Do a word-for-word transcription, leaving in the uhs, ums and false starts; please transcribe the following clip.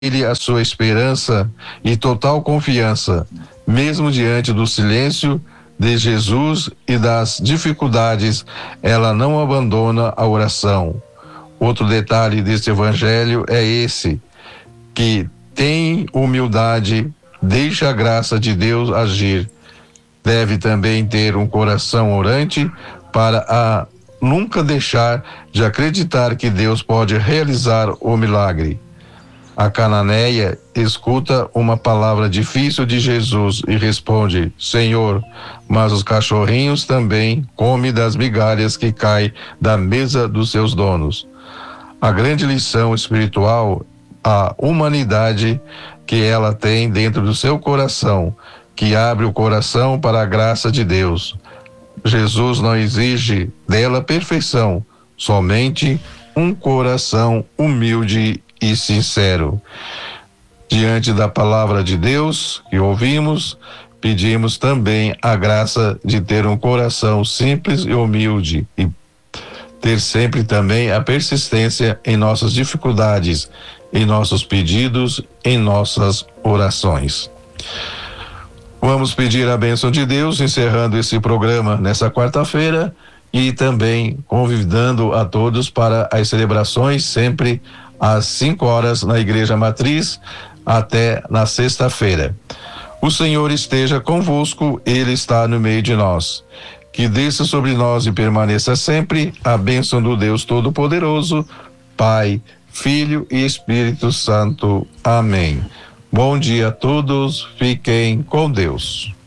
Ele a sua esperança e total confiança, mesmo diante do silêncio de Jesus e das dificuldades, ela não abandona a oração. Outro detalhe deste evangelho é esse, que tem humildade, deixa a graça de Deus agir. Deve também ter um coração orante para a nunca deixar de acreditar que Deus pode realizar o milagre. A cananeia escuta uma palavra difícil de Jesus e responde: Senhor, mas os cachorrinhos também comem das migalhas que caem da mesa dos seus donos. A grande lição espiritual, a humanidade que ela tem dentro do seu coração, que abre o coração para a graça de Deus. Jesus não exige dela perfeição, somente um coração humilde e sincero. Diante da palavra de Deus que ouvimos, pedimos também a graça de ter um coração simples e humilde e ter sempre também a persistência em nossas dificuldades, em nossos pedidos, em nossas orações. Vamos pedir a bênção de Deus, encerrando esse programa nessa quarta-feira e também convidando a todos para as celebrações sempre às cinco horas na Igreja Matriz, até na sexta-feira. O Senhor esteja convosco, Ele está no meio de nós. Que desça sobre nós e permaneça sempre a bênção do Deus Todo-Poderoso, Pai, Filho e Espírito Santo. Amém. Bom dia a todos, fiquem com Deus.